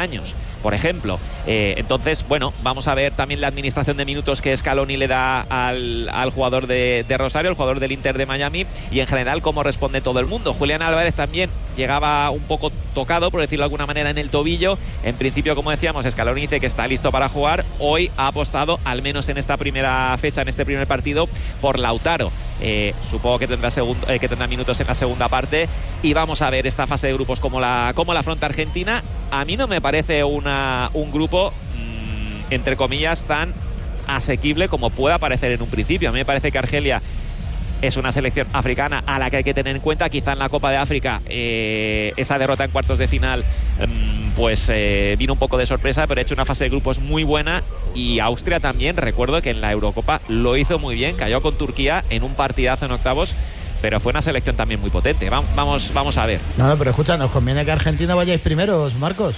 años, por ejemplo. Entonces, bueno, vamos a ver también la administración de minutos que Scaloni le da al jugador de Rosario, el jugador del Inter de Miami, y en general cómo responde todo el mundo. Julián Álvarez también llegaba un poco tocado, por decirlo de alguna manera, en el tobillo. En principio, como decíamos, Scaloni dice que está listo para jugar. Hoy ha apostado, al menos en esta primera fecha, en este primer partido, por Lautaro. Supongo que tendrá minutos en la segunda parte, y vamos a ver esta fase de grupos cómo la afronta Argentina. A mí no me parece un grupo, entre comillas, tan asequible como pueda parecer en un principio. A mí me parece que Argelia es una selección africana a la que hay que tener en cuenta. Quizá en la Copa de África esa derrota en cuartos de final vino un poco de sorpresa, pero ha hecho una fase de grupos muy buena. Y Austria también, recuerdo que en la Eurocopa lo hizo muy bien, cayó con Turquía en un partidazo en octavos, pero fue una selección también muy potente. Vamos a ver. No, pero escucha, nos conviene que Argentina vayáis primeros, Marcos.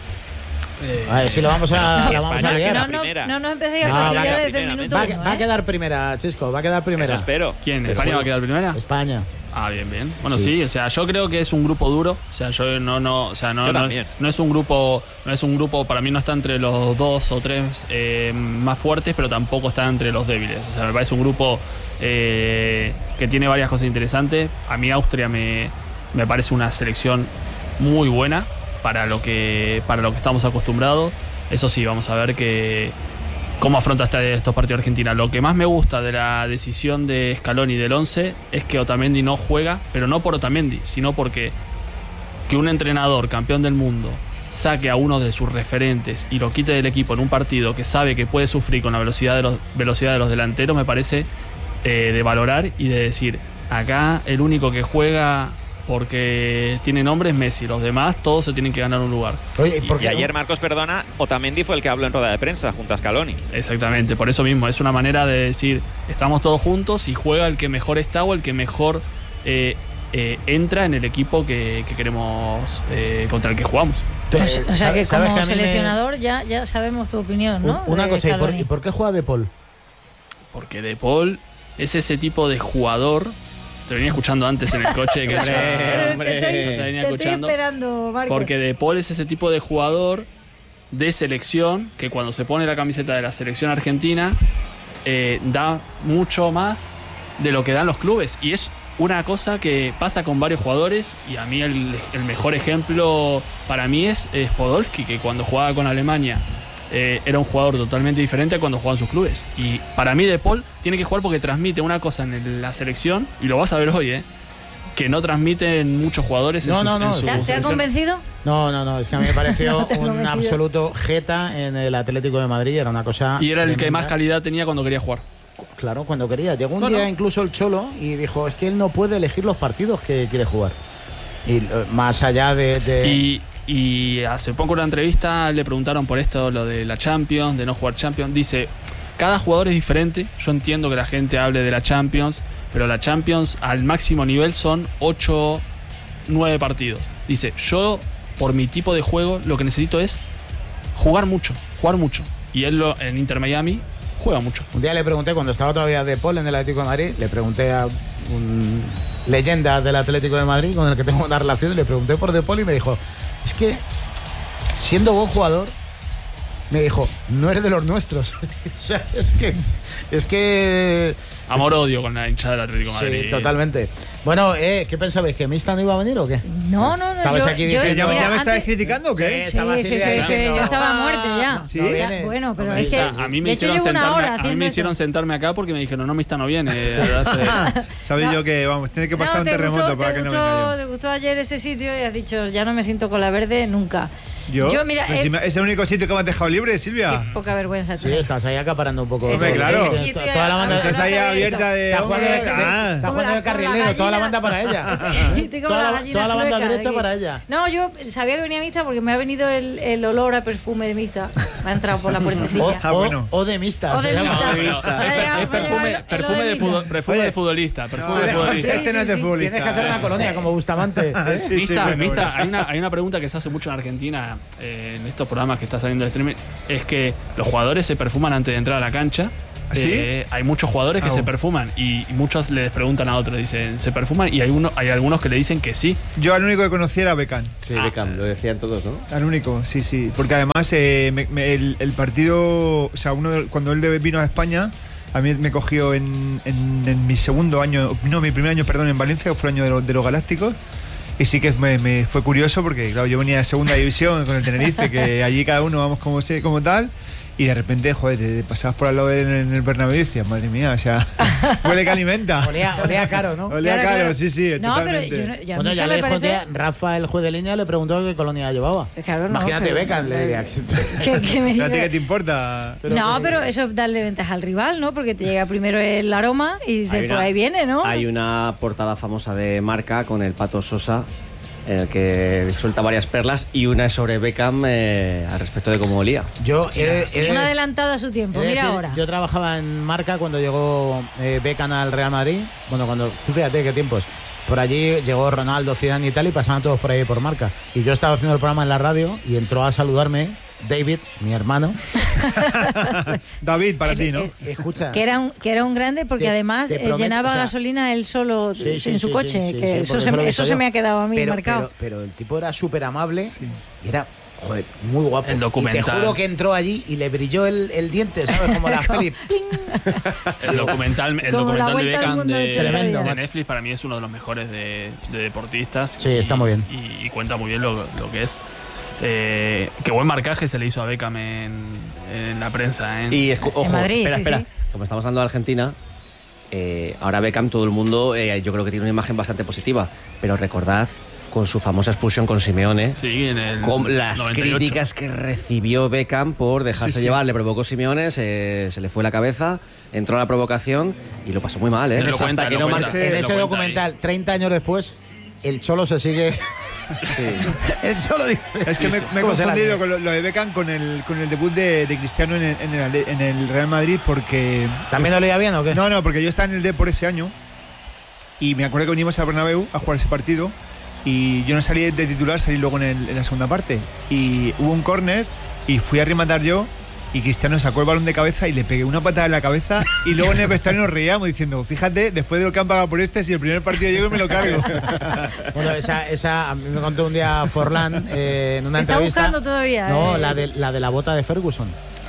A ver si lo vamos a liar. No empecéis a fastidiar desde el minuto uno. Va a quedar primera, Chisco, va a quedar primera. Eso espero. ¿Quién? ¿España va a quedar primera? España. Ah, bien. Bueno, sí, o sea, yo creo que es un grupo duro. O sea, yo no es un grupo, para mí no está entre los 2 o 3 más fuertes, pero tampoco está entre los débiles. O sea, me parece un grupo que tiene varias cosas interesantes. A mí Austria me parece una selección muy buena para lo que estamos acostumbrados. Eso sí, vamos a ver cómo afronta estos partidos Argentina. Lo que más me gusta de la decisión de Scaloni del 11 es que Otamendi no juega, pero no por Otamendi, sino porque que un entrenador campeón del mundo saque a uno de sus referentes y lo quite del equipo en un partido que sabe que puede sufrir con la velocidad de los delanteros, me parece de valorar y de decir, acá el único que juega porque tiene nombre es Messi, los demás todos se tienen que ganar un lugar. Oye, y ayer, Marcos, Otamendi fue el que habló en rueda de prensa junto a Scaloni. Exactamente, por eso mismo, es una manera de decir, estamos todos juntos y juega el que mejor está o el que mejor entra en el equipo que queremos, contra el que jugamos. O sea que como seleccionador ya sabemos tu opinión, ¿no? Una cosa, ¿y por qué juega De Paul? Porque De Paul es ese tipo de jugador. Te venía escuchando antes en el coche que te estoy esperando, Marcos. Porque De Paul es ese tipo de jugador de selección que cuando se pone la camiseta de la selección argentina da mucho más de lo que dan los clubes, y es una cosa que pasa con varios jugadores. Y a mí el mejor ejemplo para mí es Podolski, que cuando jugaba con Alemania era un jugador totalmente diferente a cuando jugaba en sus clubes. Y para mí De Paul tiene que jugar porque transmite una cosa en la selección, y lo vas a ver hoy, que no transmiten muchos jugadores en su ¿Te ha convencido? No, es que a mí me pareció un absoluto jeta en el Atlético de Madrid, era una cosa... Y era el que más calidad tenía cuando quería jugar. Claro, cuando quería. Llegó un día incluso el Cholo y dijo, es que él no puede elegir los partidos que quiere jugar. Y más allá de... Y hace poco en una entrevista le preguntaron por esto, lo de la Champions, de no jugar Champions. Dice, cada jugador es diferente. Yo entiendo que la gente hable de la Champions, pero la Champions al máximo nivel son 8, 9 partidos. Dice, yo por mi tipo de juego lo que necesito es jugar mucho. Y él en Inter Miami juega mucho. Un día le pregunté, cuando estaba todavía De Paul en el Atlético de Madrid, le pregunté a un leyenda del Atlético de Madrid con el que tengo una relación, y le pregunté por De Paul y me dijo, es que siendo buen jugador, me dijo, no eres de los nuestros. O sea, es que amor-odio con la hinchada del Atlético de Madrid. Sí, totalmente. Bueno, ¿qué pensabais? ¿Que Mista no iba a venir o qué? No. ¿Estabas aquí diciendo? ¿Ya me estabas criticando o qué? Sí, yo estaba muerto ya. ¿Sí? O sea, bueno, pero es que a mí me hicieron sentarme acá porque me dijeron, no, Mista no viene. Sabía yo que, tiene que pasar un terremoto para que no venga yo. ¿Te gustó ayer ese sitio? Y has dicho, ya no me siento con la verde nunca. Yo mira, ¿es el único sitio que me has dejado libre, Silvia? Qué poca vergüenza. Sí, estás ahí acaparando un poco. Hombre, claro. Toda la banda estás ahí abierta de... Está jugando de carrilero, toda la banda para ella. Toda la banda derecha para ella. No, yo sabía que venía Mista porque me ha venido el olor a perfume de Mista. Me ha entrado por la puertecilla. O de Mista. O de Mista. Es perfume de futbolista. Este no es de futbolista. Tienes que hacer una colonia como Bustamante. Mista, hay una pregunta que se hace mucho en Argentina en estos programas que está saliendo de streaming, es que los jugadores se perfuman antes de entrar a la cancha. Hay muchos jugadores que se perfuman y muchos les preguntan a otros, dicen, ¿se perfuman? Y hay algunos que le dicen que sí. Yo al único que conocía era Beckham. Sí, Beckham, lo decían todos, ¿no? Al único, sí. Porque además el partido, o sea, cuando él vino a España, a mí me cogió en mi segundo año, no, mi primer año, perdón, en Valencia, que fue el año de los Galácticos. Y sí que me fue curioso porque, claro, yo venía de segunda división con el Tenerife, que allí cada uno vamos como tal. Y de repente, joder, te pasabas por al lado en el Bernabéu y decías, madre mía, o sea, huele que alimenta. Olía caro, ¿no? Olía caro, sí, no, totalmente. Pero bueno, ya le parece... Rafa, el juez de línea, le preguntó qué colonia llevaba. Claro, imagínate, Beckham, le diría. ¿Qué te importa? Pero eso es darle ventaja al rival, ¿no? Porque te llega primero el aroma y dices, pues ahí viene, ¿no? Hay una portada famosa de Marca con el Pato Sosa, en el que suelta varias perlas, y una es sobre Beckham al respecto de cómo olía. Yo un adelantado a su tiempo, mira ahora. Yo trabajaba en Marca cuando llegó Beckham al Real Madrid. Bueno, tú fíjate qué tiempos. Por allí llegó Ronaldo, Zidane y tal, y pasaban todos por ahí por Marca. Y yo estaba haciendo el programa en la radio y entró a saludarme David, mi hermano. David, para ti, ¿no? Escucha. Que era un grande porque ademad llenaba gasolina él solo en su coche. Eso se me ha quedado a mí marcado. Pero el tipo era súper amable y era... Joder, muy guapo. El documental. Y te juro que entró allí y le brilló el diente, ¿sabes? Como las pelis. El documental de Beckham de Netflix para mí es uno de los mejores de deportistas. Sí, está muy bien. Y cuenta muy bien lo que es. Qué buen marcaje se le hizo a Beckham en la prensa. Y ojo, en Madrid, espera. Como estamos hablando de Argentina, ahora Beckham, todo el mundo, yo creo que tiene una imagen bastante positiva. Pero recordad, con su famosa expulsión con Simeone, con las 98. Críticas que recibió Beckham por dejarse llevar, le provocó Simeone, se le fue la cabeza, entró a la provocación y lo pasó muy mal, ¿eh? En ese documental, 30 años después, el Cholo se sigue... Sí. El Cholo dice... Es que me he confundido con lo de Beckham con el debut de Cristiano en el Real Madrid, porque... ¿También lo leía bien o qué? No, porque yo estaba en el Depor ese año y me acuerdo que vinimos al Bernabéu a jugar ese partido. Y yo no salí de titular, salí luego en la segunda parte. Y hubo un córner y fui a rematar yo y Cristiano sacó el balón de cabeza y le pegué una patada en la cabeza y luego en el vestuario nos reíamos diciendo, fíjate, después de lo que han pagado por si el primer partido llego y me lo cargo. Bueno, esa a mí me contó un día Forlán en una entrevista. ¿Está buscando todavía? No, la de la bota de Ferguson.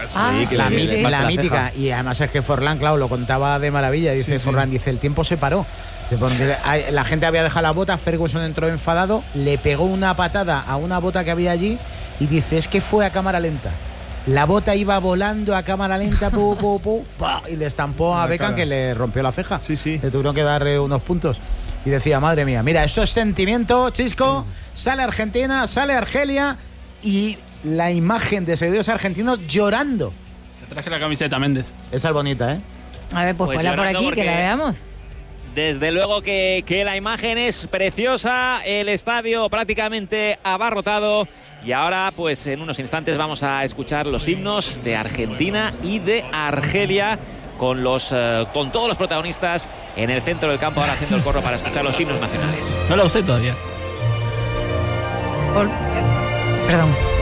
La mítica. Y además es que Forlán, claro, lo contaba de maravilla. Dice Forlán, dice, el tiempo se paró. Porque la gente había dejado la bota, Ferguson entró enfadado, le pegó una patada a una bota que había allí y dice, es que fue a cámara lenta. La bota iba volando a cámara lenta y le estampó a Beckham, que le rompió la ceja. Sí. Le tuvieron que dar unos puntos. Y decía, madre mía, mira, eso es sentimiento, Chisco. Sale Argentina, sale Argelia y la imagen de seguidores argentinos llorando. Te traje la camiseta, Méndez. Esa es bonita, ¿eh? A ver, pues ponla por aquí, que la veamos. Desde luego que la imagen es preciosa, el estadio prácticamente abarrotado y ahora pues en unos instantes vamos a escuchar los himnos de Argentina y de Argelia con todos los protagonistas en el centro del campo ahora haciendo el corro para escuchar los himnos nacionales. No lo sé todavía. Perdón.